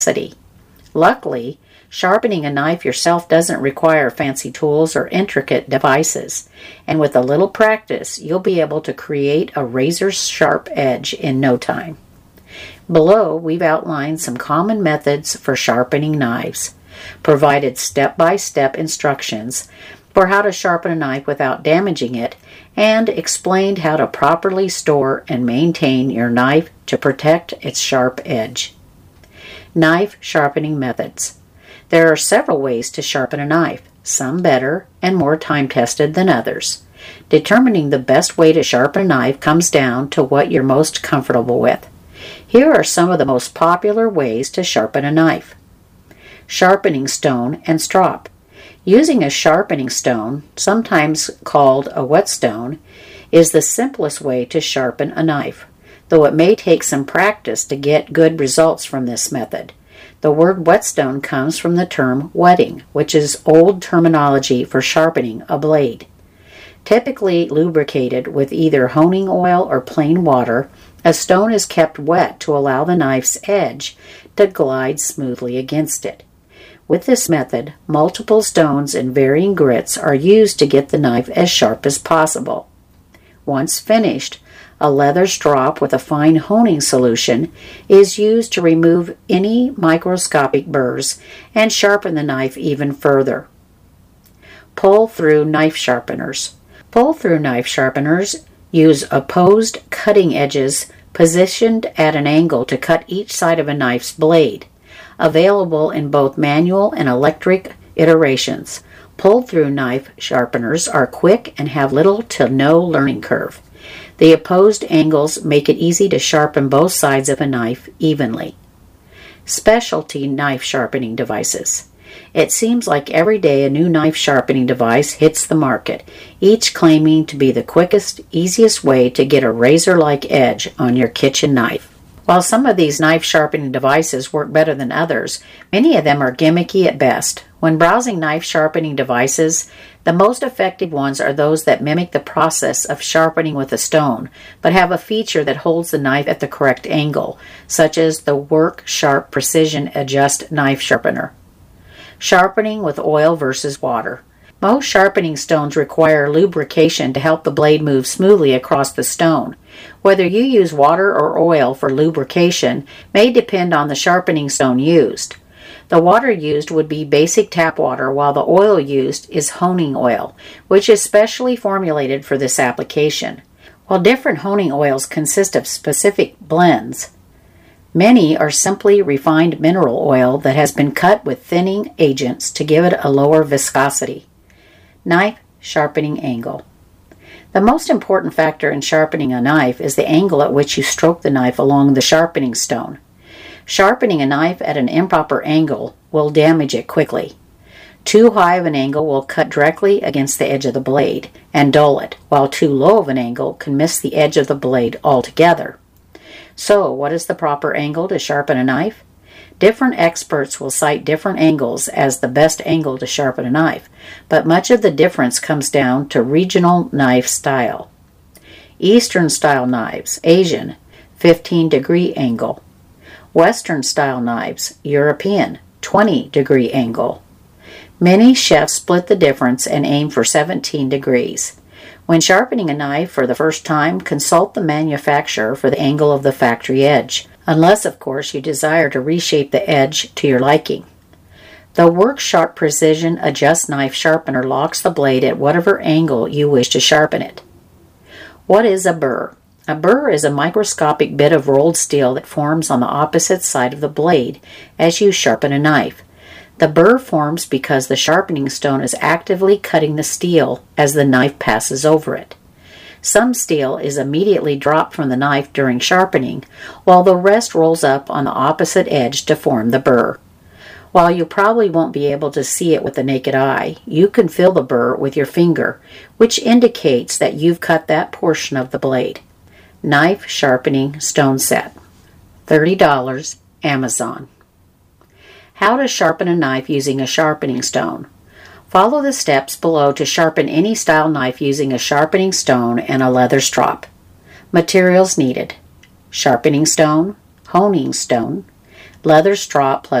Luckily, sharpening a knife yourself doesn't require fancy tools or intricate devices, and with a little practice, you'll be able to create a razor-sharp edge in no time. Below, we've outlined some common methods for sharpening knives, provided step-by-step instructions for how to sharpen a knife without damaging it, and explained how to properly store and maintain your knife to protect its sharp edge. Knife sharpening methods. There are several ways to sharpen a knife, some better and more time-tested than others. Determining the best way to sharpen a knife comes down to what you're most comfortable with. Here are some of the most popular ways to sharpen a knife. Sharpening stone and strop. Using a sharpening stone, sometimes called a whetstone, is the simplest way to sharpen a knife, though it may take some practice to get good results from this method. The word whetstone comes from the term whetting, which is old terminology for sharpening a blade. Typically lubricated with either honing oil or plain water, a stone is kept wet to allow the knife's edge to glide smoothly against it. With this method, multiple stones in varying grits are used to get the knife as sharp as possible. Once finished, a leather strop with a fine honing solution is used to remove any microscopic burrs and sharpen the knife even further. Pull-through knife sharpeners. Pull-through knife sharpeners use opposed cutting edges positioned at an angle to cut each side of a knife's blade. Available in both manual and electric iterations, pull-through knife sharpeners are quick and have little to no learning curve. The opposed angles make it easy to sharpen both sides of a knife evenly. Specialty knife sharpening devices. It seems like every day a new knife sharpening device hits the market, each claiming to be the quickest, easiest way to get a razor-like edge on your kitchen knife. While some of these knife sharpening devices work better than others, many of them are gimmicky at best. When browsing knife sharpening devices, the most effective ones are those that mimic the process of sharpening with a stone, but have a feature that holds the knife at the correct angle, such as the Work Sharp Precision Adjust Knife Sharpener. Sharpening with oil versus water. Most sharpening stones require lubrication to help the blade move smoothly across the stone. Whether you use water or oil for lubrication may depend on the sharpening stone used. The water used would be basic tap water, while the oil used is honing oil, which is specially formulated for this application. While different honing oils consist of specific blends, many are simply refined mineral oil that has been cut with thinning agents to give it a lower viscosity. Knife sharpening angle. The most important factor in sharpening a knife is the angle at which you stroke the knife along the sharpening stone. Sharpening a knife at an improper angle will damage it quickly. Too high of an angle will cut directly against the edge of the blade and dull it, while too low of an angle can miss the edge of the blade altogether. So, what is the proper angle to sharpen a knife? Different experts will cite different angles as the best angle to sharpen a knife, but much of the difference comes down to regional knife style. Eastern style knives, Asian, 15-degree angle. Western style knives, European, 20-degree angle. Many chefs split the difference and aim for 17 degrees. When sharpening a knife for the first time, consult the manufacturer for the angle of the factory edge, unless, of course, you desire to reshape the edge to your liking. The Work Sharp Precision Adjust Knife Sharpener locks the blade at whatever angle you wish to sharpen it. What is a burr? A burr is a microscopic bit of rolled steel that forms on the opposite side of the blade as you sharpen a knife. The burr forms because the sharpening stone is actively cutting the steel as the knife passes over it. Some steel is immediately dropped from the knife during sharpening, while the rest rolls up on the opposite edge to form the burr. While you probably won't be able to see it with the naked eye, you can feel the burr with your finger, which indicates that you've cut that portion of the blade. Knife Sharpening Stone Set. $30, Amazon. How to sharpen a knife using a sharpening stone. Follow the steps below to sharpen any style knife using a sharpening stone and a leather strop. Materials needed: sharpening stone, honing stone, leather strop plus